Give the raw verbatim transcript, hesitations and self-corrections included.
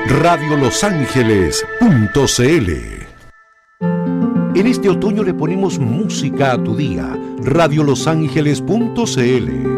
radio los ángeles punto c l. En este otoño le ponemos música a tu día. radio los ángeles punto c l.